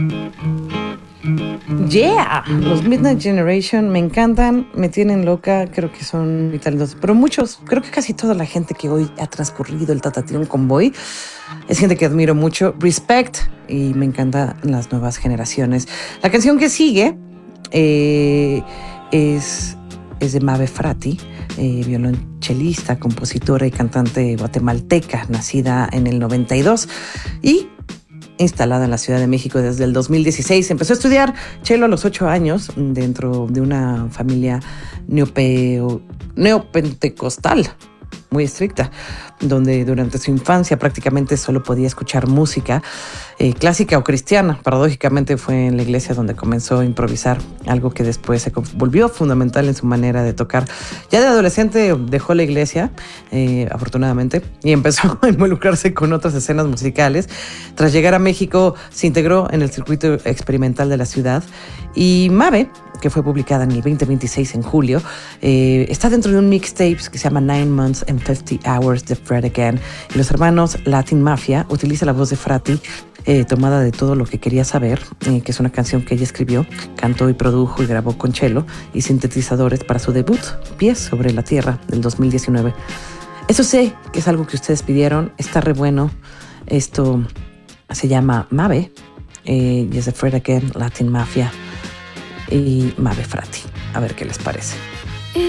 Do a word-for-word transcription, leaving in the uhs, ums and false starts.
Yeah, los Midnight Generation me encantan, me tienen loca, creo que son muy talentosos, pero muchos, creo que casi toda la gente que hoy ha transcurrido el Tatatón Convoy es gente que admiro mucho, respect, y me encantan las nuevas generaciones. La canción que sigue eh, es, es de Mabe Frati, eh, violonchelista, compositora y cantante guatemalteca, nacida en el noventa y dos y instalada en la Ciudad de México desde el dos mil dieciséis. Empezó a estudiar cello a los ocho años dentro de una familia neopeo, neopentecostal muy estricta, donde durante su infancia prácticamente solo podía escuchar música eh, clásica o cristiana. Paradójicamente fue en la iglesia donde comenzó a improvisar, algo que después se volvió fundamental en su manera de tocar. Ya de adolescente dejó la iglesia, eh, afortunadamente, y empezó a involucrarse con otras escenas musicales. Tras llegar a México, se integró en el circuito experimental de la ciudad, y Mabe, que fue publicada en el veinte veintiséis en julio, eh, está dentro de un mixtape que se llama Nine Months and fifty Hours de Fred Again. Y los hermanos Latin Mafia utiliza la voz de Frati, eh, tomada de Todo lo que quería saber, eh, que es una canción que ella escribió, cantó y produjo y grabó con cello y sintetizadores para su debut, Pies sobre la Tierra, del dos mil diecinueve. Eso sé que es algo que ustedes pidieron, está re bueno. Esto se llama Mabe, eh, y es de Fred Again, Latin Mafia y Mabe Frati. A ver qué les parece.